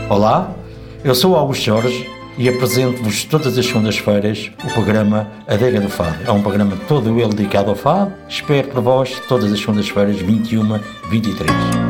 Olá, eu sou o Augusto Jorge e apresento-vos todas as segundas-feiras o programa Adega do Fado. É um programa todo ele dedicado ao fado. Espero por vós todas as segundas-feiras, 21, 23.